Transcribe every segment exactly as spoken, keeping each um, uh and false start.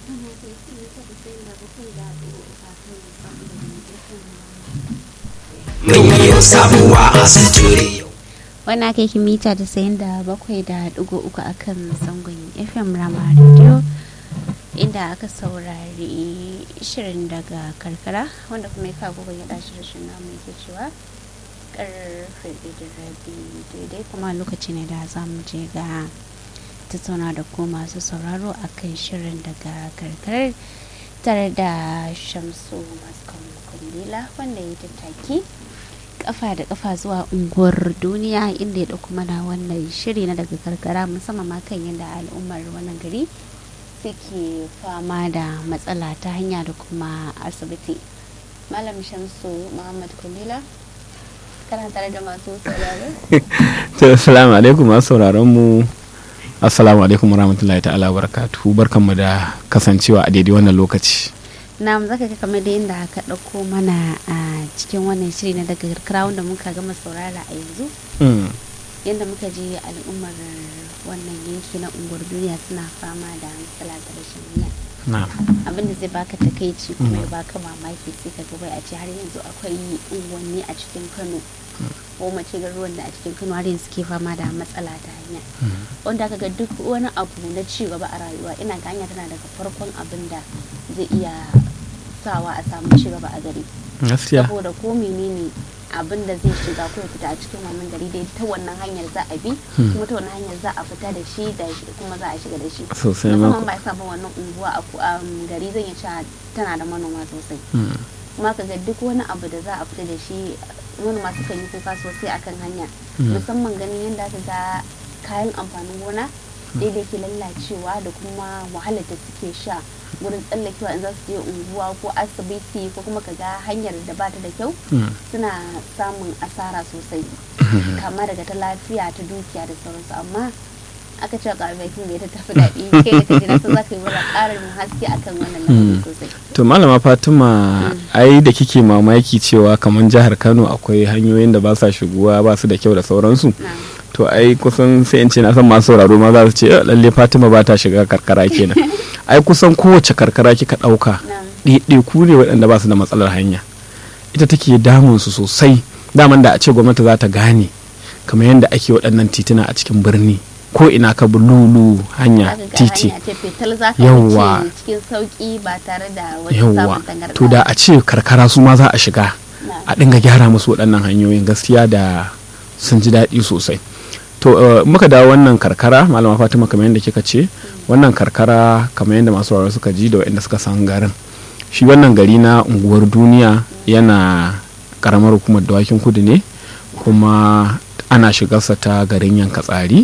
Wannan aka yi mita da sayin da bakwai da ɗigo uku a kan zangon F M Rama Radio, inda aka saurari shirin daga karkara wanda kuma ya kago ya ɗashi rashin namu yake cewa karfe da rabi daidai, kuma lokaci ne da za mu je ga tattauna da ku masu sauraro a kan shirin daga karkarar tare da Shamsu Maskan Kundila, wanda ya tattaki kafa da kafa zuwa unguwar duniya inda ya dauko mana wannan shiri na daga karkara, musamman ma kan yadda al'ummar wannan gari suke fama da matsala ta hanya da kuma asibiti. Malam Shamsu Muhammad Kundila, kana tare da masu sauraro? Assalamu alaikum masu sauraron mu. Assalamu alaikum warahmatullahi ta'ala barakatuhu. Barkanmu da kasancewa a daidai wannan lokaci. Na zaka ga kamar da yadda aka ɗauko mana a cikin wannan shiri na daga karkara wanda muka gama saurara a yanzu, yadda muka je al'ummar wannan yanki na unguwar duniya suna fama da matsala ta rashin hanya. Abinda zai baka takaici kuma ya baka mamaki sai ka ga a ce har yanzu akwai unguwanni a cikin Kano ko mace garuruwan da a cikin Kano har yanzu suke fama da matsala ta hanya, wanda aka ga duk wani abu na ci gaba a rayuwa ina ga hanya tana daga farkon abin da zai iya sawa a samu ci gaba a gari. Saboda ko menene abin da zai shiga ko fita a cikin wannan gari dai ta wannan hanyar za a bi, kuma ta wannan hanyar za a fita da shi da kuma za a shiga da shi. Musamman ba ya samu wannan unguwa a gari zan yi cewa tana da manoma sosai, kuma ka ga duk wani abu da za a fita da shi manoma sukan yi kuka sosai akan hanya, musamman ganin yadda aka ga kayan amfanin gona daidai ke lallacewa da kuma wahalar da suke sha wurin tsallakewa in za su je unguwa ko asibiti, ko kuma ka ga hanyar da ba ta da kyau suna samun asara sosai, kama daga ta lafiya ta dukiya da sauransu. Amma aka ce ƙarfakin da ya tafi daɗi kai da kaji nasu za ka yi wani ƙarin haske akan wannan lamarin sosai. To malama Fatima, ai da kike mamaki cewa kamar jihar Kano akwai hanyoyin da ba sa shigowa ba su da kyau da sauransu, to ai kusan sai in ce na san masu sauraro ma za su ce lalle Fatima ba ta shiga karkara kenan. Ai kusan kowace karkara kika ɗauka ɗaiɗaiku ne waɗanda ba su da matsalar hanya, ita take damun su sosai. Daman da a ce gwamnati za ta gane kamar yadda ake waɗannan tituna a cikin birni, ko ina ka lulu hanya titi yawwa yawwa, to da a ce karkara su ma za a shiga a dinga gyara musu waɗannan hanyoyin, gaskiya da sun ji daɗi sosai. To uh, muka dawo wannan karkara malama Fatima, kamar yadda kika ce wannan karkara kamar yadda masu sauraro suka ji da waɗanda suka san garin, shi wannan gari na unguwar duniya yana karamar hukumar Dawakin Kudu ne, kuma ana shigarsa ta garin Yankatsari.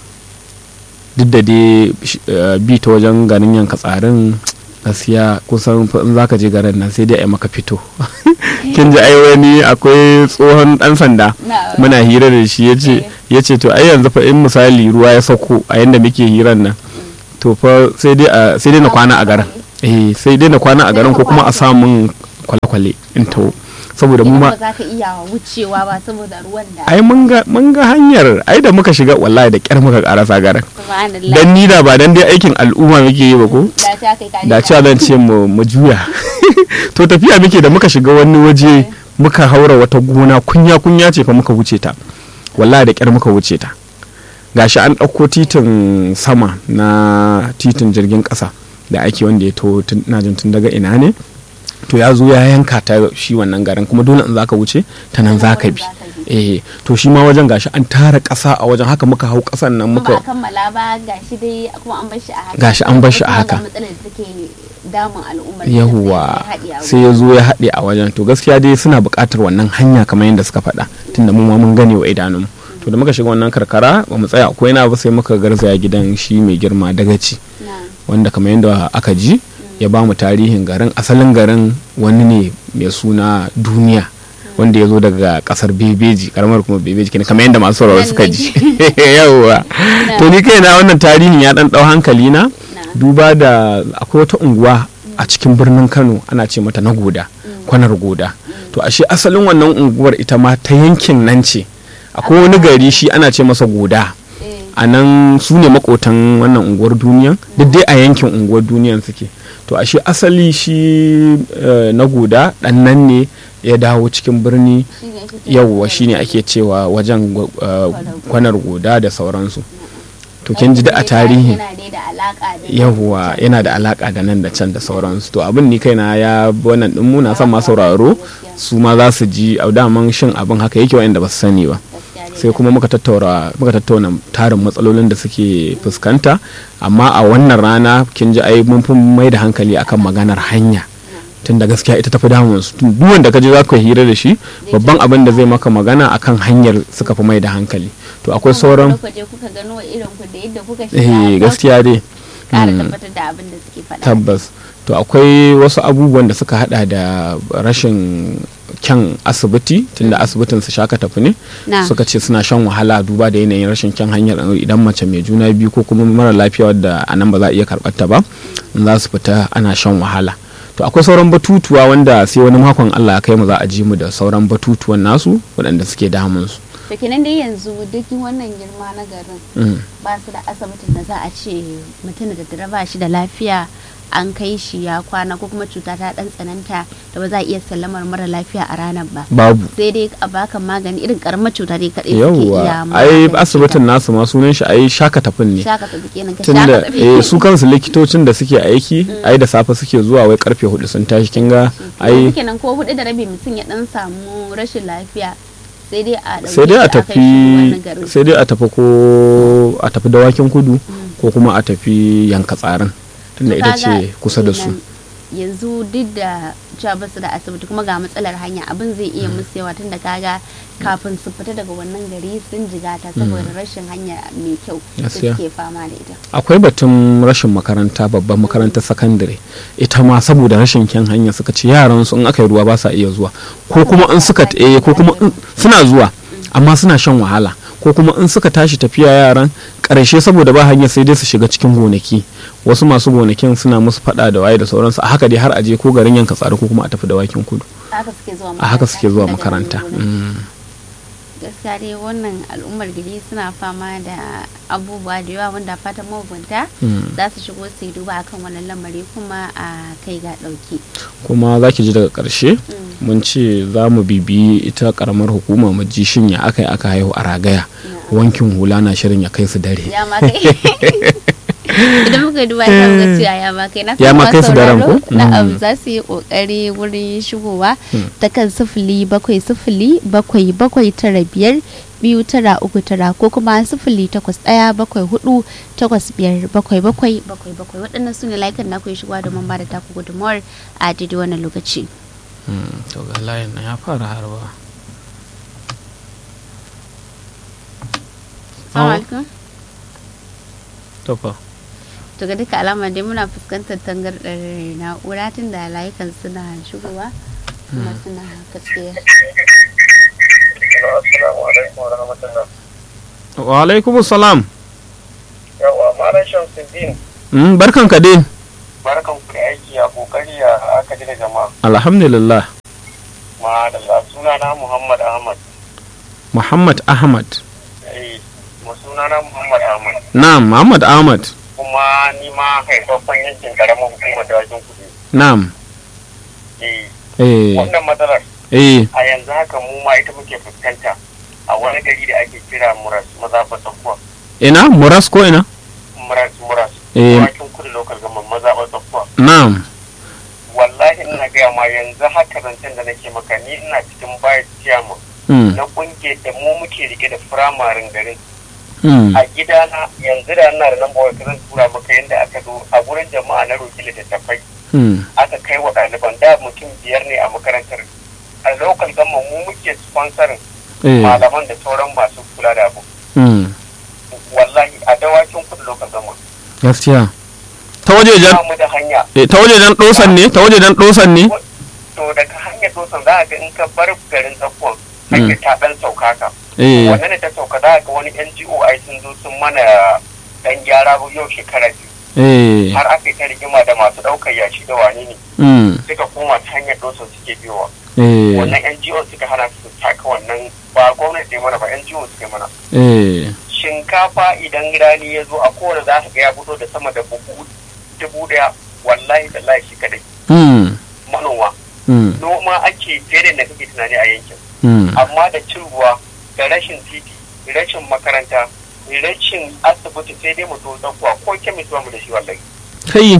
Duk da dai uh, bi ta wajen garin Yankatsarin gaskiya kusan in zaka je garin nan sai dai a maka fito. Kin ji ai wani akwai tsohon dan sanda muna hira da shi yace yace to ai yanzu fa in misali ruwa ya sauko a yanda muke hiran nan, to fa sai dai sai dai na kwana a garin, eh sai dai na kwana a garin ko kuma a samun kwale-kwale in tawo, saboda mu ma ba za ka iya wucewa ba saboda ruwan da ai mun ga mun ga hanyar ai da muka shiga wallahi da kyar muka karasa garin, dan ni da ba dan dai aikin al'umma muke yi ba ko da cewa zan ce mu mu juya. To tafiya muke da muka shiga wani waje muka haura wata gona kunya kunya ce fa muka wuce ta, wallahi da kyar muka wuce ta. Gashi an ɗauko titin sama na titin jirgin ƙasa da ake wanda ya to na jin tun daga ina ne, to ya zo ya yanka ta shi wannan garin, kuma dole in zaka wuce ta nan zaka bi. Eh to shi ma wajen gashi an tara ƙasa a wajen, haka muka hau ƙasan nan muka kammala ba, gashi dai kuma an bar shi a haka gashi an bar shi a haka damun al'ummar yahuwa sai ya zo ya haɗe a wajen. To gaskiya dai suna buƙatar wannan hanya kamar yadda suka faɗa, tunda mu ma mun gane wa idanun. To da muka shiga wannan karkara ba mu tsaya akwai na ba, sai muka garzaya gidan shi mai girma dagaci, wanda kamar yadda aka ji ya ba mu tarihin garin. Asalin garin wani ne mai suna Duniya, wanda ya zo daga kasar Bebeji, karamar kuma Bebeji kenan kamar yadda masu sauraro suka ji. Yawwa, to ni kaina wannan tarihin ya dan dau hankali na, duba da akwai wata unguwa a cikin birnin Kano ana ce mata na Goda, kwanar Goda. To ashe asalin wannan unguwar ita ma ta yankin nan ce, akwai wani gari shi ana ce masa Goda, a nan su ne makotan wannan unguwar duniyan duk dai a yankin unguwar duniyan suke. To ashe asali shi na goda ɗan nan ne ya dawo cikin birni, yawwa shine ake cewa wajen kwanar goda da sauransu. To kin ji da a tarihi yawwa yana da alaka da nan da can da sauransu. To abin ni kaina ya wannan din mu na son ma sauraro su ma za su ji a daman shin abin haka yake wa'anda ba su sani ba. Sai kuma muka tattauna muka tattauna tarin matsalolin da suke fuskanta, amma a wannan rana kin ji ai mun fi mai da hankali akan maganar hanya, tunda gaskiya ita tafi damun su. Duk wanda ka je za ka hira da shi babban abin da zai maka magana akan hanyar suka fi mai da hankali. To akwai sauran eh gaskiya dai tabbas. To akwai wasu abubuwan da suka hada da rashin kyan asibiti, tunda asibitin su shaka tafi ne suka ce suna shan wahala duba da yanayin rashin kyan hanyar idan mace mai juna biyu ko kuma mara lafiya wadda a nan ba za a iya karɓar ta ba za su fita ana shan wahala. To akwai sauran batutuwa wanda sai wani makon Allah ya kai mu za a ji mu da sauran batutuwan nasu waɗanda suke damun su. To kenan dai yanzu duk wannan girma na garin ba su da asibitin da za a ce mutum da dare ba shi da lafiya an kai shi ya kwana ko kuma cuta ta dan tsananta da ba za a iya sallamar mara lafiya a ranar ba. Babu. Sai dai a baka magani irin karamar cuta dai kadai suke iya magani. Ai asibitin nasu ma sunan shi ai shaka tafin ne. Shaka tafi kenan ka shaka tafi. Eh su kansu likitocin da suke aiki ai da safe suke zuwa wai karfe hudu sun tashi kin ga ai kenan ko hudu da rabi mutum ya dan samu rashin lafiya sai dai a sai dai a tafi sai dai a tafi ko a tafi dawakin kudu ko kuma a tafi yanka tsarin tunda ita ce kusa da su. Yanzu duk da cewa basu da asibiti kuma ga matsalar hanya abin zai iya musu yawa tunda kaga kafin su fita daga wannan gari sun jigata saboda rashin hanya mai kyau da suke fama da ita. Akwai batun rashin makaranta, babban makarantar sakandare ita ma saboda rashin kyan hanya suka ce yaran su in aka yi ruwa ba sa iya zuwa ko kuma in suka eh ko kuma suna zuwa amma suna shan wahala ko kuma in suka tashi tafiya yaran karshe saboda ba hanya sai dai su shiga cikin gonaki, wasu masu gonakin suna musu fada da waye da sauransu, a haka dai har aje ko garin yanka tsari ko kuma a tafi da wakin kudu a haka suke zuwa makaranta. Gaskiya dai wannan al'ummar gari suna fama da abubuwa da yawa wanda fatan mahukunta za su shigo su yi duba akan wannan lamari kuma a kai ga dauki. Kuma za ki ji daga karshe mun ce za mu bibiyi ita karamar hukuma mu ji shin ya aka yi aka haihu a ragaya wankin hula na shirin ya kai su dare. Idan muka duba ya ga cewa ya ma kai na ya ma kai su daren ko na'am za su yi kokari wurin shigowa ta kan sifili bakwai sifili bakwai bakwai tara biyar biyu tara uku tara ko kuma sifili takwas ɗaya bakwai hudu takwas biyar bakwai bakwai bakwai bakwai. Waɗannan su ne layukan na ku shigowa domin ba da taku gudunmawar a daidai wannan lokaci. To ga layin na ya fara harba. Assalamu alaikum. To fa to ga duka alama dai muna fuskantar tangardar na'ura tun da layukan suna shigowa kuma suna katse. Wa alaikum salam. Yawa malam Shamsuddin. Mm barkan ka dai. Barkan ku aiki a kokari a aka ji da jama'a. Alhamdulillah. Madalla sunana Muhammad Ahmad. Muhammad Ahmad. Eh sunana Muhammad Ahmad. Na'am Muhammad Ahmad. Kuma ni ma haifaffen yankin karamar hukumar dawakin kudu. Na'am. Eh. Eh. Wannan matsalar. Eh. A yanzu haka mu ma ita muke fuskanta a wani gari da ake kira Muras mazaɓar Tsakuwa. Ina Muras ko ina? Muras Muras. Eh. Dawakin kudu lokal gaman mazaɓar Tsakuwa. Na'am. Wallahi ina gaya ma yanzu haka zancen da nake maka ni ina cikin bayar ciyaman. Na kungiyar da mu muke rike da firamarin garin. A gidana yanzu da ina da nan bawai zan tura maka yadda aka zo a gurin jama'a na roki littattafai aka kai wa ɗaliban da mutum biyar ne a makarantar a lokal gama mu muke sponsorin malaman da sauran masu kula da abu wallahi a dawakin kudu lokal gama gaskiya ta waje jan ta waje jan dosan ne ta waje jan dosan ne to daga hanyar dosan za a ga in ka bar garin tsakuwan hanyar ta dan sauka ka wannan ne ta sauka za ga wani N G O ai sun zo sun mana dan gyara yau shekara biyu har aka yi ta rigima da masu daukar yashi da wani ne suka koma ta hanyar dosa suke biyowa wannan N G O suka hana su taka wannan ba gwamnati mana ba N G O suke mana shinkafa idan rani ya zo a kowane za ka ga ya fito da sama da buhu dubu daya wallahi da lahi shi kadai manoma noma ake fere da kake tunani a yankin amma da cin ruwa da rashin titi rashin makaranta rashin asibiti sai dai mu to tsakuwa ko kemis ba mu da shi wallahi kai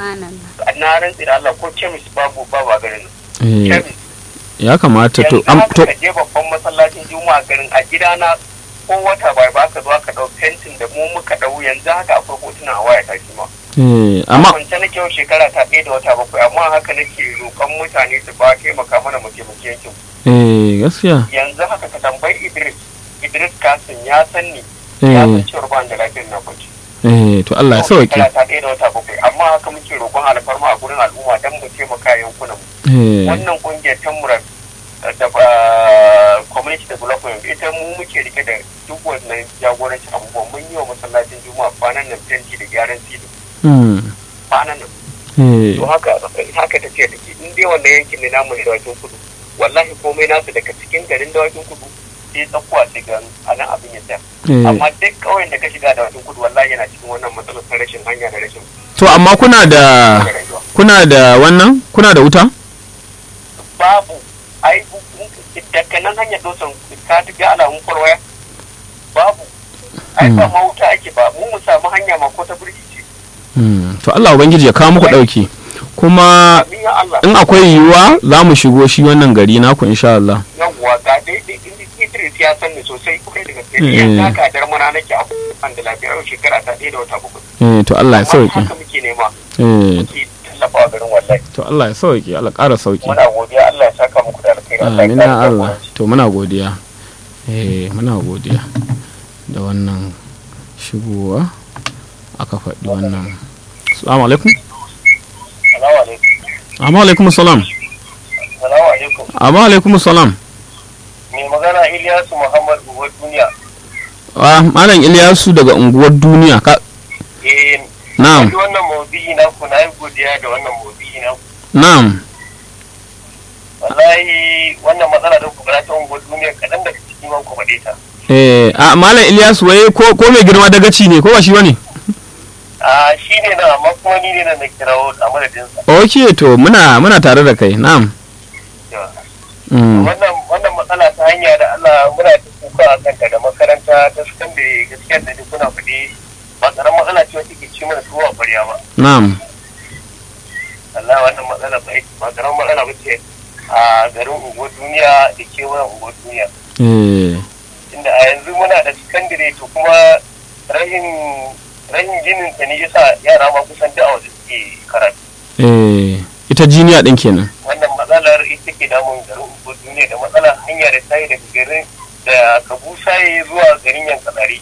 na rantsi da Allah ko kemis babu babu a garin kemis ya kamata to am to je babban masallacin juma'a garin a gidana ko wata bai ba ka zo ka dau fentin da mu muka dau yanzu haka akwai hotuna a waya ta shi ma eh amma kun tana kyau shekara ta ɗaya da wata bakwai amma haka nake roƙon mutane su ba taimaka mana mu taimake yankin eh gaskiya yanzu haka ka tambayi Idris Idris Kasim ya san ni ya san cewa ban da lafiyar na kwanci eh to Allah ya sauke shekara ta ɗaya da wata bakwai amma haka muke roƙon alfarma a gurin al'umma dan mu taimaka yankunan mu wannan kungiyar ta murar da community development ita mu muke rike da duk wannan jagorancin abubuwan mun yi wa masallacin juma'a kwanan nan fenti da gyaran fili kwanan nan to haka haka ta ce take in dai wannan yankin ne namu ne dawakin kudu wallahi komai nasu daga cikin garin dawakin kudu sai tsakuwa sai ga anan abin ya tsaya amma duk kauyen da ka shiga dawakin kudu wallahi yana cikin wannan matsalar ta rashin hanya da rashin to amma kuna da kuna da wannan kuna da wuta babu ai daga nan hanyar dosan ka tafi alamun kwarwaya babu ai ba ma wuta ake ba mu mu samu hanya ma ko ta burki ce to Allah ubangiji ya kawo muku dauki kuma in akwai yiwuwa za mu shigo shi wannan gari naku insha Allah yawwa ga daidai Idris ya san ni sosai kai daga gaske yanzu haka dar mana nake a kan da lafiyar shekara ta ɗaya da wata bakwai eh to Allah ya sauke haka muke nema eh tallafa garin wallahi to Allah ya sauke Allah ƙara sauki muna godiya Allah ya saka muku da alkhairi amin ya Allah to muna godiya eh muna godiya da wannan shigowa aka faɗi wannan assalamu alaikum assalamu alaikum amma alaikum assalam assalamu alaikum amma alaikum assalam mai magana Ilyasu Muhammad unguwar duniya ah malam Ilyasu daga unguwar duniya ka eh na'am wannan maudu'i na ku na yi godiya da wannan maudu'i na ku na'am wallahi wannan matsala da ku ta unguwar duniya kadan daga cikin man ku faɗe ta eh a malam Ilyasu wai ko ko mai girma dagaci ne ko ba shi bane a shi ne na amma kuma ni ne na kirawo a madadinsa okay to muna muna tare da kai na'am wannan wannan matsala ta hanya da Allah muna ta kuka a kanta da makaranta ta sukan da gaskiyar da kuna faɗi ba tsaron matsala ce wacce ke ci mana tuwo a ƙwarya ba na'am Allah wannan matsala ba ba tsaron matsala ba ce a garin unguwar duniya da kewayen unguwar duniya inda a yanzu muna da sakandire to kuma rahin rahin ginin ta ne yasa yara ma kusan da a waje suke karatu ita jiniya din kenan wannan matsalar ita ke damun garin unguwar duniya da matsalar hanya da tayi daga garin da kabusaye zuwa garin yankanari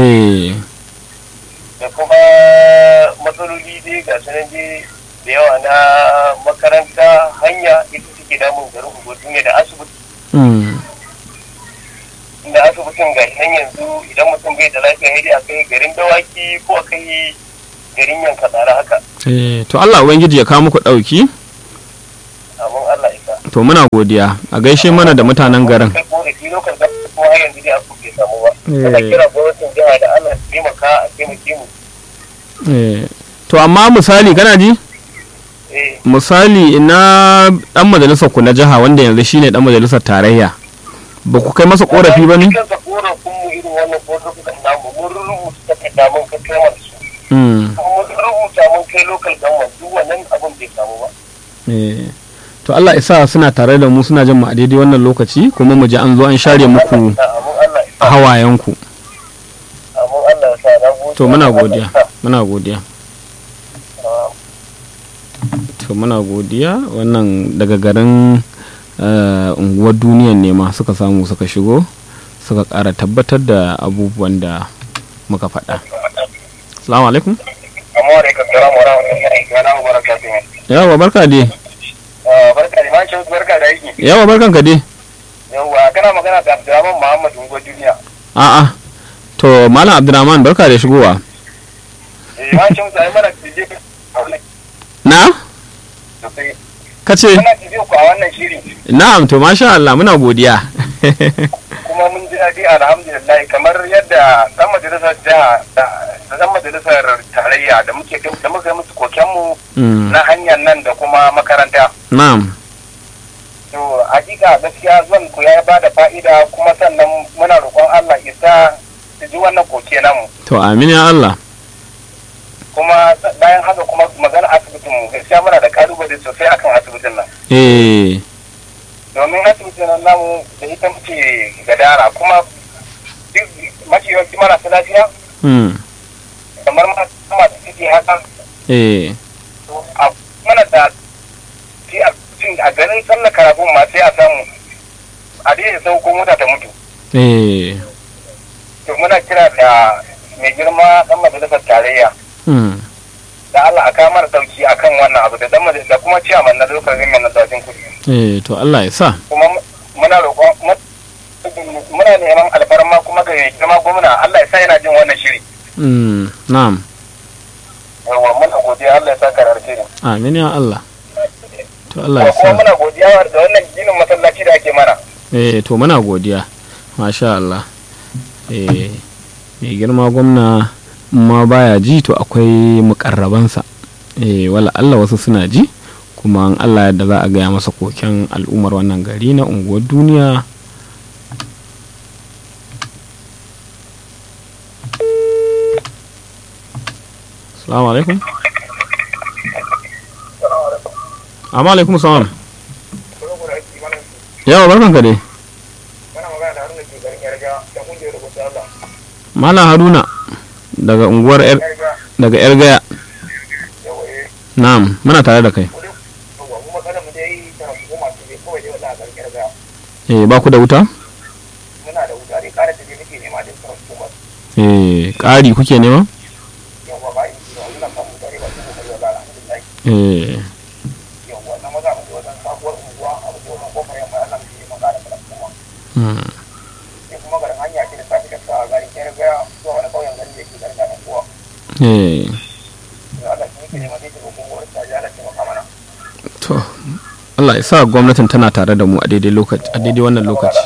da kuma matsaloli dai ga sanan dai da yawa na makaranta hanya ita take damun garin unguwar duniya da asibiti da asibitin ga nan yanzu idan mutum bai da lafiya sai dai a kai garin dawaki ko a kai garin yanka tsara haka to Allah ubangiji ya kawo muku dauki amin Allah isa to muna godiya a gaishe mana da mutanen garin kai ko da shi lokacin da kuma har yanzu dai aku bai samu ba ana kira gwamnatin jiha da Allah ya taimaka a taimake mu eh to amma misali kana ji eh misali ina dan majalisar ku na jiha wanda yanzu shine dan majalisar tarayya ba ku kai masa korafi ba ne? Kansa korafin mu irin wannan korafukan namu mun rubuta takarda mun kai kai mana su. Mun rubuta mun kai local government duk wannan abun bai samu ba. To Allah isa suna tare da mu suna jin mu a daidai wannan lokaci kuma mu ji an zo an share muku hawayenku. Amin Allah ya sa na gode. To muna godiya muna godiya. To muna godiya wannan daga garin Uh, unguwar duniyan ne ma suka samu suka shigo suka ƙara tabbatar da abubuwan da muka faɗa. Assalamu alaikum. Yawa barka dai. Barka dai ma barka da aiki. Yawa barkan ka dai. Yawa kana magana da Abdurrahman Muhammad unguwar duniya. A'a. To Malam Abdurrahman barka da shigowa. Eh ma ce sai mana tije. Na? kace muna tije ku a wannan shiri. Na'am to masha Allah muna godiya. Kuma mun ji daɗi alhamdulillah kamar yadda ɗan majalisar jiha da ɗan majalisar tarayya da muke da muka yi musu kokenmu na hanyar nan da kuma makaranta. Na'am. To hakika gaskiya zuwan ku ya ba da fa'ida kuma sannan muna roƙon Allah isa su ji wannan koke namu. To amin ya Allah. Kuma bayan haka kuma magana asibitin mu gaskiya muna da kalubale sosai akan asibitin nan. Eh. Domin asibitin nan namu da ita muke gadara kuma duk mafi yawanci marasa lafiya. Hmm. Kamar masu ciki haka. Eh. Mana da a ganin sallar karabun ma sai a samu a daidai sauko mota ta mutu. Eh. To muna kira da mai girma dan majalisar tarayya. Da Allah a kamar dauki akan wannan abu da dan da kuma ciyaman na lokacin nan na dajin kudi. Eh to Allah ya sa. Kuma muna roƙon muna neman alfarma kuma ga mai girma gwamna Allah ya sa yana jin wannan shiri. Mm na'am. Yawa muna godiya Allah ya sa ka rarke ni. Amin ya Allah. To Allah ya sa. Kuma muna godiya da wannan ginin masallaci da ake mana. Eh to muna godiya. Masha Allah. Eh mai girma gwamna ma baya ji to akwai mukarrabansa eh wala Allah wasu suna ji kuma an Allah yadda za a gaya masa koken al'ummar wannan gari na unguwar duniya. Assalamu alaikum. Assalamu alaikum salam. Yawa barkan ka dai. Malam Haruna daga unguwar yar daga yar gaya. Na'am muna tare da kai. Eh ba ku da wuta? Muna da wuta dai ƙara da muke nema da transformer. Eh ƙari kuke nema? Yawa ba yi ina samu dare ba su ko da alhamdulillah. Eh Yawa na maza mu wajen sabuwar unguwa a wajen kofar yamma Allah mu yi magana da transformer. hmm Sai kuma garin hanya ce da tafi da sa gari yar gaya zuwa wani kauyen garin da ke garin da unguwa. eh Allah shi ke nema dai da unguwar ta ya Allah taimaka mana. to Allah ya sa gwamnatin tana tare da mu a daidai lokaci a daidai wannan lokaci.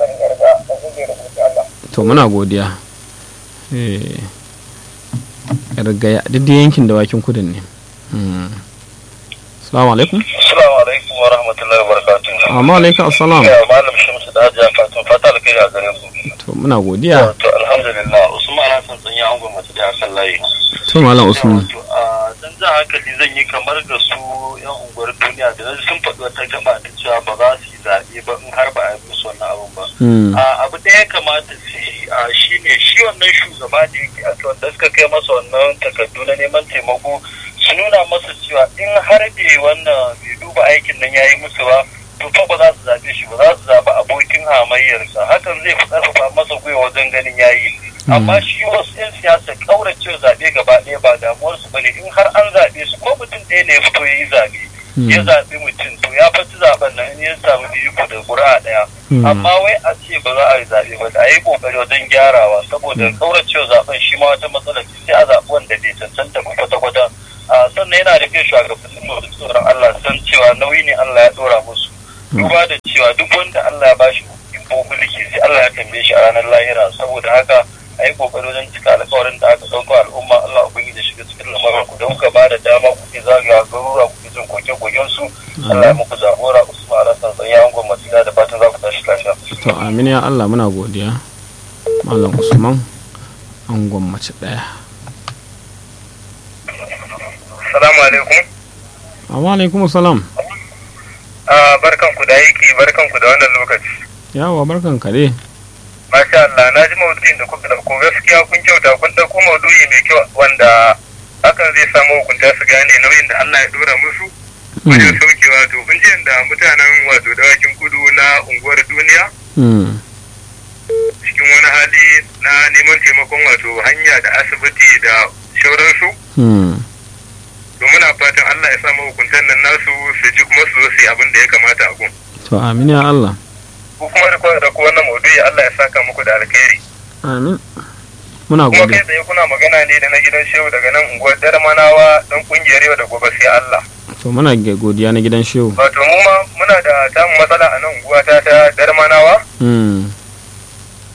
To muna godiya. Eh Yargaya duk da yankin dawakin kudin ne. Hmm. Assalamu alaikum. Assalamu alaikum wa rahmatullahi wa barakatuh. Amma alaikum assalam. Ya malam Shamsu da Hajiya Fatima fata alkai a gare ku. To muna godiya. To alhamdulillah Usman Hassan sanya angon mace da akan layi. To malam Usman. To a dan za hankali zan yi kamar ga su yan unguwar duniya da sun faɗi wata gaba da cewa ba za su yi zaɓe ba in har ba a yi musu wannan abun ba. Abu da ya kamata su yi shi ne shi wannan shugaba da yake a wanda suka kai masa wannan takardu na neman taimako su nuna masa cewa in har bai wannan bai duba aikin nan ya yi musu ba to fa ba za su zaɓe shi ba za su zaɓi abokin hamayyarsa hakan zai fi ƙarfafa masa gwiwa wajen ganin ya yi amma shi wasu 'yan siyasa ƙaurace zaɓe gaba ɗaya ba damuwarsu ba ne in har an zaɓe su ko mutum ɗaya ne ya fito ya yi zaɓe ya zaɓi mutum to ya faci zaɓen nan in ya samu biyu da ƙuri'a ɗaya amma wai a ce ba za a yi zaɓe ba da a yi ƙoƙari wajen gyarawa saboda ƙauracewa zaɓen shi ma wata matsala ce sai a zaɓi wanda bai cancanta ba kwata-kwata sannan yana da kyau shugabannin mu da tsoron Allah san cewa nauyi ne Allah ya ɗora musu duba da cewa duk wanda Allah ya bashi ko mulki sai Allah ya tambaye shi a ranar lahira saboda haka a yi kokari wajen cika alƙawarin da aka ɗauka al'umma Allah ubangiji da shiga cikin lamarin ku da kuka ba da dama kuke zagaya garura kuke jin koke-koken su Allah ya muku jagora Usman Hassan san ya angon masila da fatan za ku tashi lafiya. To amin ya Allah muna godiya. Malam Usman angon mace ɗaya. Assalamu alaikum. Wa alaikum assalam. Barkan ku da aiki barkan ku da wannan lokaci. Yawa barkan ka dai. Masha Allah na ji maudu'in da kuka dauko gaskiya kun kyauta kun dauko maudu'i mai kyau wanda hakan zai samu hukunta su gane nauyin da Allah ya dora musu wajen saukewa to kun ji da mutanen wato dawakin kudu na unguwar duniya cikin wani hali na neman taimakon wato hanya da asibiti da shauransu to muna fatan Allah ya samu hukuntan nan nasu su ji kuma su zo su yi abin da ya kamata a gun. To amin ya Allah. Ku kuma da kuma da wannan maudu'i Allah ya saka muku da alkhairi. Amin. Muna godiya. Kuma godiya. kai tsaye kuna magana ne da na gidan shehu daga nan unguwar Darmanawa dan kungiyar yau da gobe sai Allah. To muna godiya na gidan shehu. Wato mu ma muna da tamu matsala a nan unguwa ta ta Darmanawa. Mm.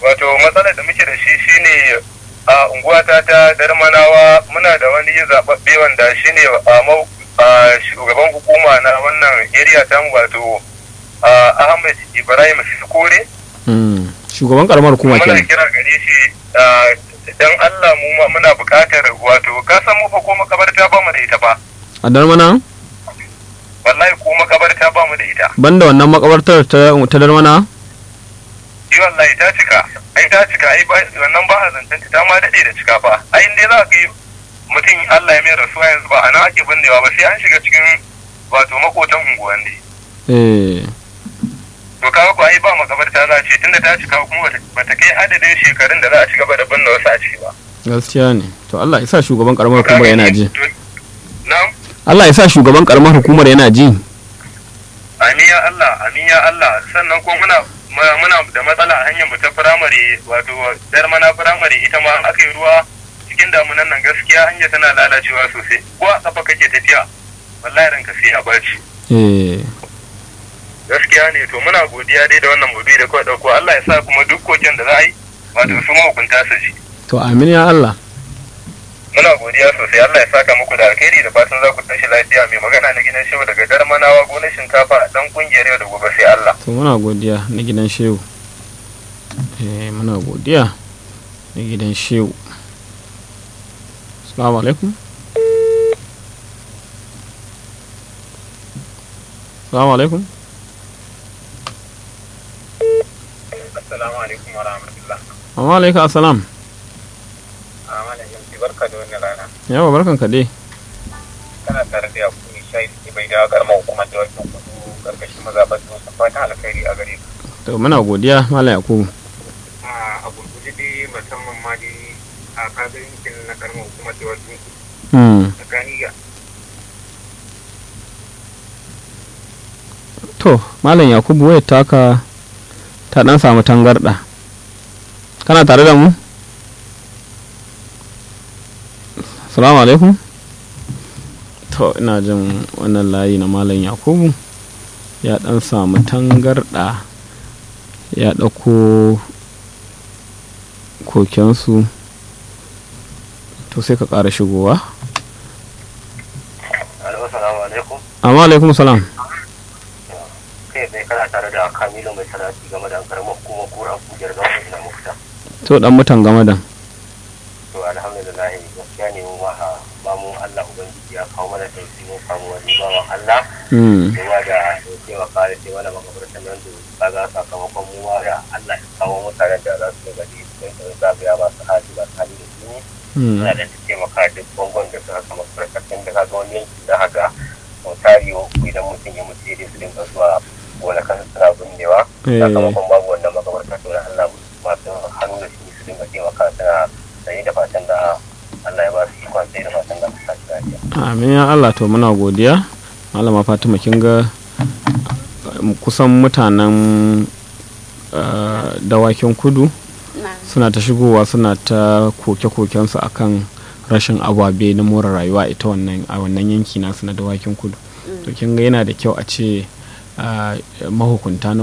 wato matsalar da muke da shi shine a unguwata ta Darmanawa muna da wani zaɓaɓɓe wanda shine a shugaban hukuma na wannan area ta wato Ahmed Ibrahim Sikore. Shugaban karamar hukuma kenan. Muna kira gare shi dan Allah mu ma muna buƙatar wato ka san mu fa ko makabarta ba mu da ita ba. A Darmana? Wallahi ko makabarta ba mu da ita. Banda wannan makabartar ta ta Darmana? Yi wallahi ta cika. Ai ta cika ai ba wannan ba a zancen ta ma dade da cika fa. Ai dai za ka yi mutum Allah ya mai rasuwa yanzu ba ana ake binnewa ba sai an shiga cikin wato makotan unguwanni. Eh. To kawo ko ai ba makabarta za a ce tunda ta cika kuma bata kai adadin shekarun da za a ci gaba da binne wasu a ciki ba. Gaskiya ne. To Allah ya sa shugaban karamar hukumar yana ji. Na'am. Allah ya sa shugaban karamar hukumar yana ji. Amin ya Allah, amin ya Allah. Sannan ko muna muna da matsala a hanyar mu ta firamare wato Darmana firamare ita ma aka yi ruwa cikin damunan nan gaskiya hanya tana lalacewa sosai. Ko a kafa kake tafiya wallahi ranka sai ya baci. Eh. Gaskiya ne to muna godiya dai da wannan maudu'i da kawai dauko Allah ya sa kuma duk koken da za a yi wato su mahukunta su ji. To amin ya Allah. Muna godiya sosai Allah ya saka muku da alkhairi da fatan za ku tashi lafiya mai magana na gidan shehu daga Darmanawa gonar shinkafa dan kungiyar yau da gobe sai Allah. To muna godiya na gidan shehu. Eh muna godiya na gidan shehu. Assalamu alaikum. Assalamu alaikum. Assalamu alaikum wa rahmatullah. Wa alaikum assalam. Barka da wannan rana. Yawa barkan ka dai. Kana tare da Yakubu Shai da bai da garma hukumar da wajen kudu karkashin mazaɓar da wasu fatan alkhairi a gare ka. To muna godiya Malam Yakubu. A gurguje dai musamman ma dai a kaga yankin na karma hukumar da wajen kudu. Tsakani ga. To Malam Yakubu wayar taka ta dan samu tangarda. Kana tare da mu? Assalamu alaikum. To ina jin wannan layi na Malam Yakubu ya dan samu tangarda ya dauko kokensu to sai ka ƙara shigowa. Assalamu alaikum. Amma alaikum salam. Kai bai kana tare da Kamilu mai salati game da karamar kuma kura kujiyar gawa ina mafita. To dan mutan game da. To alhamdulillah gaskiya ne mu ba mu Allah ubangiji ya kawo mana tausi mun samu wani bawan Allah kuma da cewa kare ce wani makabartan nan da kaga sakamakon mu da Allah ya kawo mutanen da za su ga di sai da zagaya ba su hali ba su hali da su ne da ta taimaka duk bangon da suka kama farkatun da kaga wani yanki da haka mutariyo idan mutum ya mutu sai su dinga zuwa wani kan suna binnewa sakamakon babu wannan makabarta to Allah masu hannu da shi su dinga taimaka suna sai da fatan da Allah ya ba su ikon sai da fatan da su tashi lafiya. Amin ya Allah to muna godiya. Malama Fatima kin ga kusan mutanen dawakin kudu suna ta shigowa suna ta koke-kokensu akan rashin ababe na more rayuwa ita wannan a wannan yanki nasu na dawakin kudu. To kin ga yana da kyau a ce mahukunta na